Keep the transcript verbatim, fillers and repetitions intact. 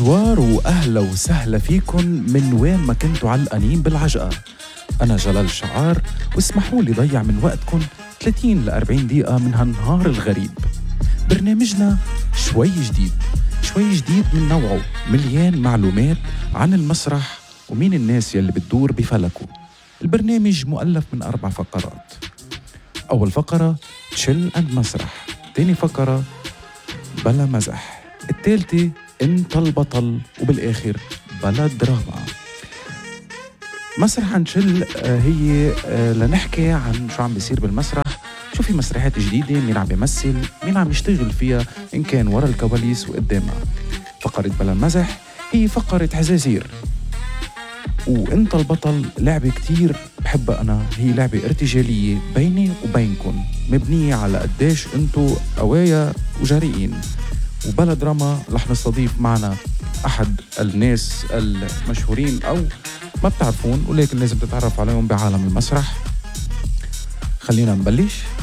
بونجوار وأهلا وسهلا فيكن من وين ما كنتوا علقانين بالعجقة. أنا جلال شعار، واسمحوا لي ضيع من وقتكن ثلاثين ل أربعين دقيقة من هالنهار الغريب. برنامجنا شوي جديد شوي جديد من نوعه، مليان معلومات عن المسرح ومين الناس يلي بتدور بفلكه. البرنامج مؤلف من أربع فقرات. أول فقرة تشيل أند مسرح، تاني فقرة بلا مزح، الثالثة انت البطل، وبالآخر بلا دراما. مسرح نشل هي لنحكي عن شو عم بيصير بالمسرح، شو في مسرحيات جديدة، مين عم بيمثل، مين عم يشتغل فيها إن كان ورا الكواليس وقدامها. فقرة بلا مزح هي فقرة حزازير، وانت البطل لعبة كتير بحبها أنا، هي لعبة ارتجالية بيني وبينكم، مبنية على قديش انتو قوايا وجريئين. وبلا دراما رح نستضيف معنا أحد الناس المشهورين أو ما بتعرفون ولكن لازم تتعرف عليهم بعالم المسرح. خلينا نبلش.